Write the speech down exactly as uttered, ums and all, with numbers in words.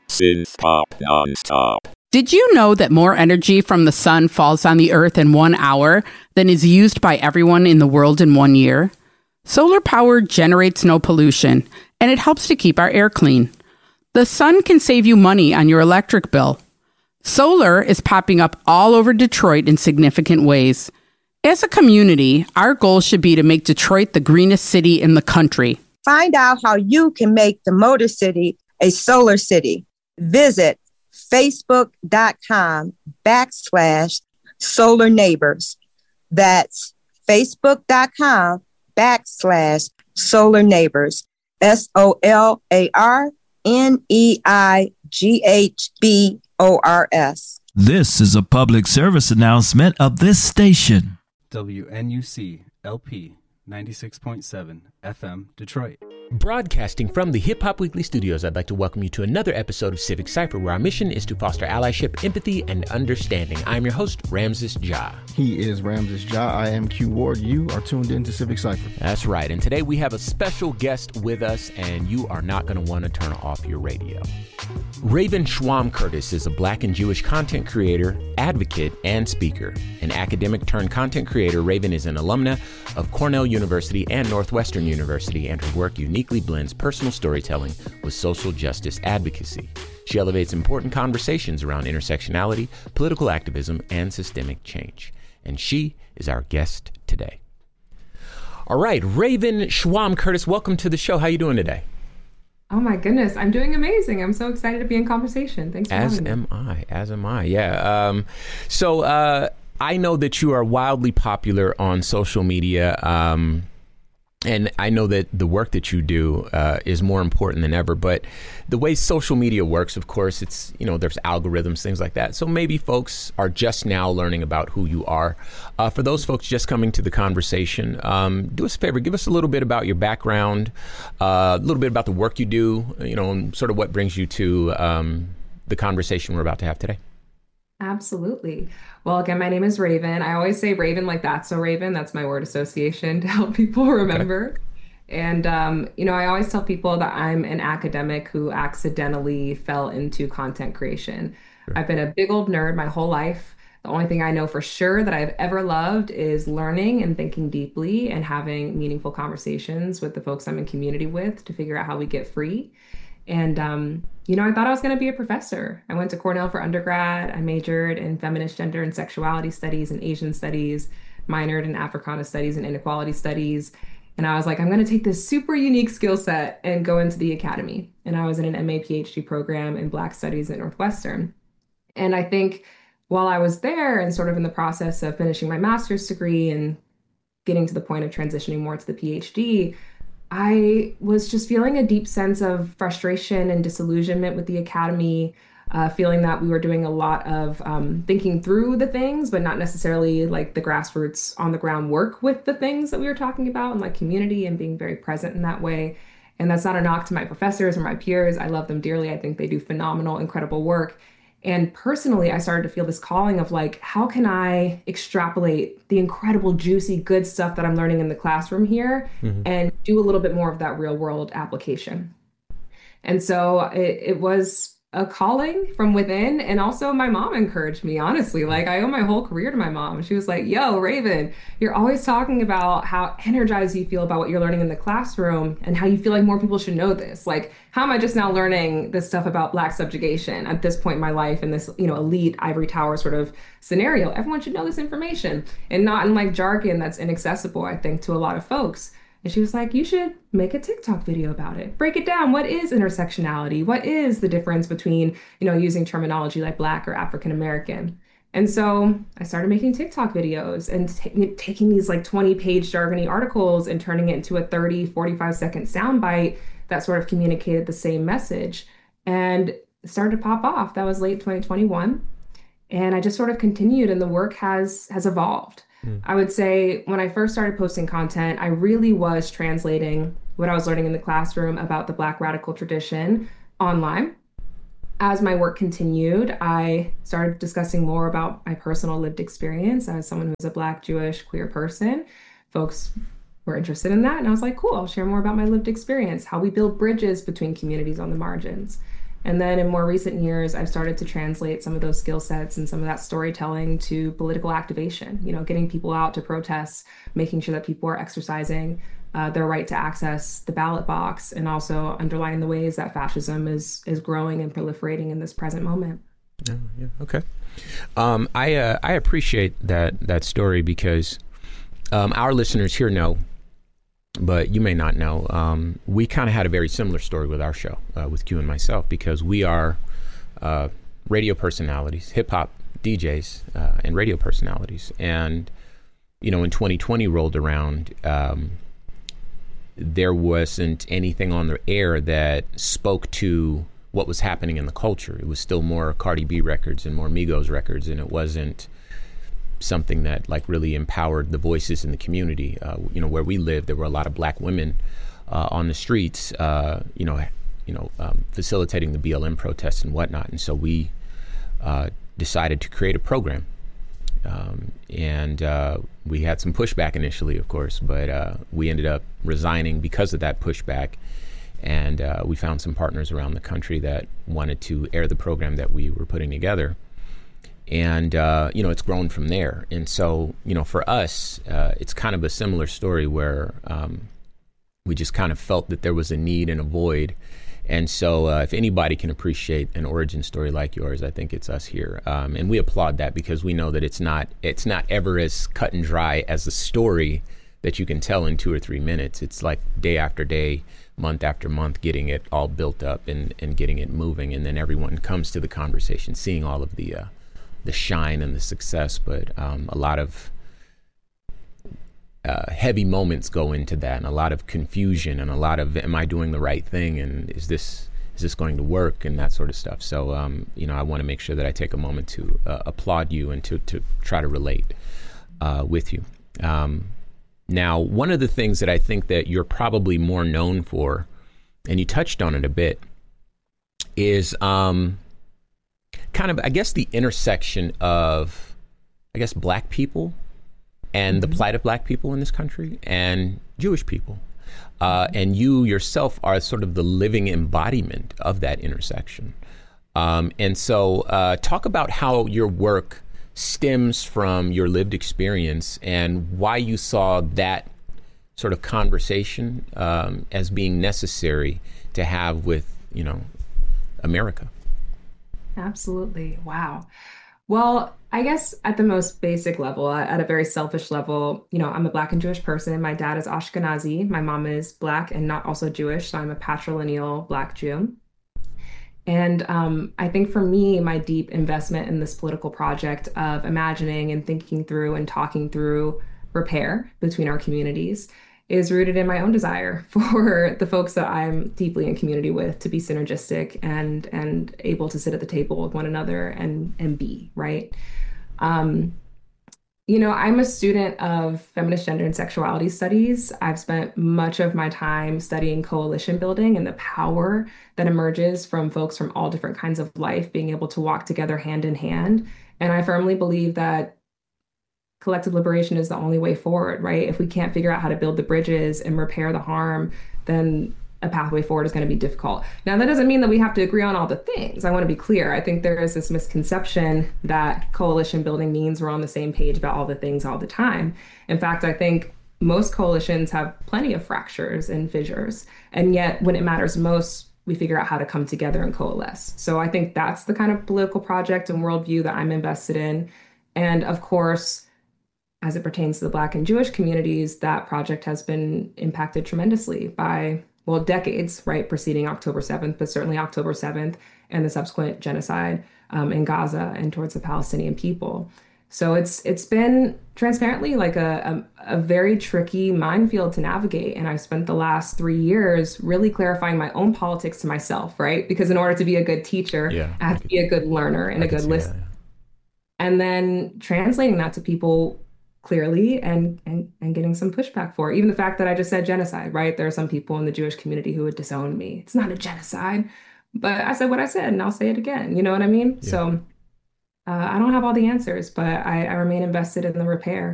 Synth pop non-stop. Did you know that more energy from the sun falls on the earth in one hour than is used by everyone in the world in one year? Solar power generates no pollution, and it helps to keep our air clean. The sun can save you money on your electric bill. Solar is popping up all over Detroit in significant ways. As a community, our goal should be to make Detroit the greenest city in the country. Find out how you can make the Motor City a solar city. Visit facebook.com backslash solar neighbors. That's facebook.com backslash solar neighbors. S O L A R N E I G H B O R S. This is a public service announcement of this station. W N U C L P ninety-six point seven F M Detroit. Broadcasting from the Hip Hop Weekly studios, I'd like to welcome you to another episode of Civic Cypher, where our mission is to foster allyship, empathy, and understanding. I'm your host, Ramses Ja. He is Ramses Ja. I am Q Ward. You are tuned in to Civic Cypher. That's right. And today we have a special guest with us, and you are not going to want to turn off your radio. Raven Schwam Curtis is a Black and Jewish content creator, advocate, and speaker. An academic turned content creator, Raven is an alumna of Cornell University and Northwestern University, and her work uniquely blends personal storytelling with social justice advocacy. She elevates important conversations around intersectionality, political activism, and systemic change. And she is our guest today. All right, Raven Schwam Curtis, welcome to the show. How you doing today? Oh my goodness, I'm doing amazing. I'm so excited to be in conversation. Thanks for as having me. As am I, as am I, yeah. Um, so uh, I know that you are wildly popular on social media, um, and I know that the work that you do uh, is more important than ever, but the way social media works, of course, it's, you know, there's algorithms, things like that. So maybe folks are just now learning about who you are. Uh, for those folks just coming to the conversation, um, do us a favor, give us a little bit about your background, uh, a little bit about the work you do, you know, and sort of what brings you to um, the conversation we're about to have today. Absolutely. Well, again, my name is Raven. I always say Raven like that's so Raven. That's my word association to help people remember. Okay. And, um, you know, I always tell people that I'm an academic who accidentally fell into content creation. Sure. I've been a big old nerd my whole life. The only thing I know for sure that I've ever loved is learning and thinking deeply and having meaningful conversations with the folks I'm in community with to figure out how we get free. And, um, you know, I thought I was going to be a professor. I went to Cornell for undergrad. I majored in feminist gender and sexuality studies and Asian studies, minored in Africana studies and inequality studies. And I was like, I'm going to take this super unique skill set and go into the academy. And I was in an M A P H D program in Black Studies at Northwestern. And I think while I was there and sort of in the process of finishing my master's degree and getting to the point of transitioning more to the PhD, I was just feeling a deep sense of frustration and disillusionment with the academy, uh, feeling that we were doing a lot of um, thinking through the things, but not necessarily like the grassroots on the ground work with the things that we were talking about and like community and being very present in that way. And that's not a knock to my professors or my peers. I love them dearly. I think they do phenomenal, incredible work. And personally, I started to feel this calling of like, how can I extrapolate the incredible, juicy, good stuff that I'm learning in the classroom here mm-hmm. and do a little bit more of that real world application? And so it, it was a calling from within. And also my mom encouraged me, honestly. Like I owe my whole career to my mom. She was like, yo, Raven, you're always talking about how energized you feel about what you're learning in the classroom and how you feel like more people should know this. Like, how am I just now learning this stuff about Black subjugation at this point in my life in this, you know, elite ivory tower sort of scenario? Everyone should know this information and not in like jargon that's inaccessible, I think, to a lot of folks. And she was like, you should make a TikTok video about it. Break it down. What is intersectionality? What is the difference between, you know, using terminology like Black or African American? And so I started making TikTok videos and t- taking these like twenty page jargony articles and turning it into a thirty, forty-five second soundbite that sort of communicated the same message and started to pop off. That was late twenty twenty-one. And I just sort of continued and the work has has evolved. Mm. I would say when I first started posting content, I really was translating what I was learning in the classroom about the Black radical tradition online. As my work continued, I started discussing more about my personal lived experience as someone who's a Black, Jewish, queer person. Folks were interested in that. And I was like, cool, I'll share more about my lived experience, how we build bridges between communities on the margins. And then in more recent years, I've started to translate some of those skill sets and some of that storytelling to political activation, you know, getting people out to protest, making sure that people are exercising uh, their right to access the ballot box, and also underlining the ways that fascism is is growing and proliferating in this present moment. Yeah, yeah, okay. Um, I uh, I appreciate that that story because um, our listeners here know, but you may not know, um, we kind of had a very similar story with our show, uh, with Q and myself, because we are uh, radio personalities, hip-hop D Js, uh, and radio personalities. And, you know, when twenty twenty rolled around, um, there wasn't anything on the air that spoke to what was happening in the culture. It was still more Cardi B records and more Migos records, and it wasn't something that like really empowered the voices in the community. Uh, you know, where we lived, there were a lot of black women uh, on the streets, uh, you know, you know, um, facilitating the B L M protests and whatnot. And so we uh, decided to create a program. Um, and uh, we had some pushback initially, of course, but uh, we ended up resigning because of that pushback. And uh, we found some partners around the country that wanted to air the program that we were putting together. And, uh, you know, it's grown from there. And so, you know, for us, uh, it's kind of a similar story where um, we just kind of felt that there was a need and a void. And so uh, if anybody can appreciate an origin story like yours, I think it's us here. Um, and we applaud that because we know that it's not it's not ever as cut and dry as a story that you can tell in two or three minutes. It's like day after day, month after month, getting it all built up and, and getting it moving. And then everyone comes to the conversation, seeing all of the uh, the shine and the success, but um, a lot of uh, heavy moments go into that, and a lot of confusion, and a lot of, am I doing the right thing, and is this is this going to work, and that sort of stuff. So, um, you know, I want to make sure that I take a moment to uh, applaud you and to, to try to relate uh, with you. Um, now, one of the things that I think that you're probably more known for, and you touched on it a bit, is um, kind of, I guess, the intersection of, I guess, black people and mm-hmm. the plight of black people in this country and Jewish people. Uh, and you yourself are sort of the living embodiment of that intersection. Um, and so uh, talk about how your work stems from your lived experience and why you saw that sort of conversation um, as being necessary to have with, you know, America. Absolutely. Wow. Well, I guess at the most basic level, at a very selfish level, you know, I'm a Black and Jewish person. My dad is Ashkenazi. My mom is Black and not also Jewish. So I'm a patrilineal Black Jew. And um, I think for me, my deep investment in this political project of imagining and thinking through and talking through repair between our communities is rooted in my own desire for the folks that I'm deeply in community with to be synergistic and and able to sit at the table with one another and and be, right? Um, you know, I'm a student of feminist gender and sexuality studies. I've spent much of my time studying coalition building and the power that emerges from folks from all different kinds of life being able to walk together hand in hand. And I firmly believe that collective liberation is the only way forward, right? If we can't figure out how to build the bridges and repair the harm, then a pathway forward is going to be difficult. Now, that doesn't mean that we have to agree on all the things. I want to be clear. I think there is this misconception that coalition building means we're on the same page about all the things all the time. In fact, I think most coalitions have plenty of fractures and fissures. And yet, when it matters most, we figure out how to come together and coalesce. So I think that's the kind of political project and worldview that I'm invested in. And of course, as it pertains to the Black and Jewish communities, that project has been impacted tremendously by, well, decades, right, preceding October seventh, but certainly October seventh and the subsequent genocide um, in Gaza and towards the Palestinian people. So it's it's been transparently like a, a, a very tricky minefield to navigate. And I've spent the last three years really clarifying my own politics to myself, right? Because in order to be a good teacher, yeah, I have I to be a good learner and I a good listener. That, yeah. And then translating that to people clearly and, and and getting some pushback for it. Even the fact that I just said genocide, right? There are some people in the Jewish community who would disown me. It's not a genocide, but I said what I said and I'll say it again. You know what I mean? Yeah. So uh, I don't have all the answers, but I, I remain invested in the repair.